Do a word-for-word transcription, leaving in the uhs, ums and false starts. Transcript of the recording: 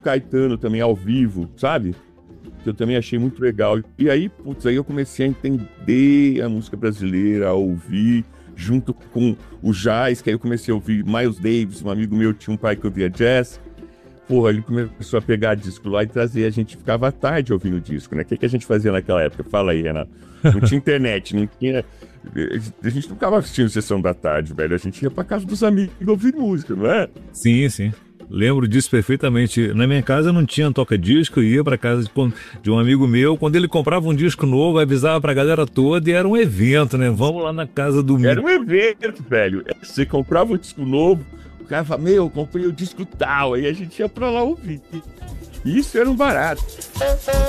Caetano também ao vivo, sabe? Que eu também achei muito legal. E aí, putz, aí eu comecei a entender a música brasileira, a ouvir, junto com o jazz, que aí eu comecei a ouvir Miles Davis, um amigo meu tinha um pai que ouvia jazz. Porra, ele começou a pegar disco lá e trazer, a gente ficava à tarde ouvindo disco, né? O que, que a gente fazia naquela época? Fala aí, Renato. Não tinha internet, não tinha... A gente não ficava assistindo Sessão da Tarde, velho. A gente ia pra casa dos amigos ouvir música, não é? Sim, sim. Lembro disso perfeitamente. Na minha casa não tinha toca-disco, eu ia pra casa de, de um amigo meu. Quando ele comprava um disco novo, avisava pra galera toda e era um evento, né? Vamos lá na casa do... Era um evento, velho. Você comprava um disco novo, o cara falava, meu, eu comprei o disco tal. Aí a gente ia pra lá ouvir. Isso era um barato.